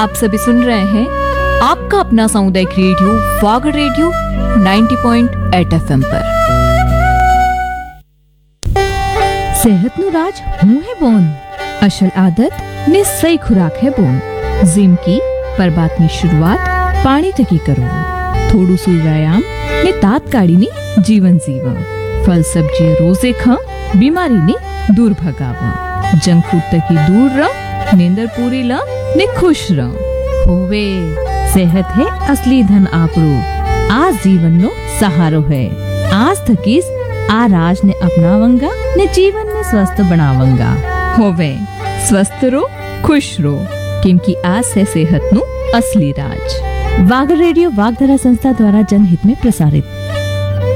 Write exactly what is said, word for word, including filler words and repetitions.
आप सभी सुन रहे हैं आपका अपना सामुदायिक रेडियो वागड़ रेडियो नब्बे पॉइंट आठ एफ एम पर। सेहत नु राज हूं है बोन, असल आदत ने सही खुराक है बोन। जिम की पर बात ની शुरुआत पानी तकी करो। थोड़ू सु व्यायाम ने तात काढ़ी नी जीवन जीवा। फल सब्जी रोजे खा बीमारी ने दूर भगावा। जंक फूड तकी दूर रह, नींदर पूरी ला ने खुश रह। होवे सेहत है असली धन आपरो। आज जीवन नो सहारो है। आज थकीस आ राज ने अपनावंगा ने जीवन में स्वस्थ बनावंगा। होवे स्वस्थ रो खुश रो, क्योंकि आज से सेहत नु असली राज। वागड़ रेडियो वागधारा संस्था द्वारा जनहित में प्रसारित।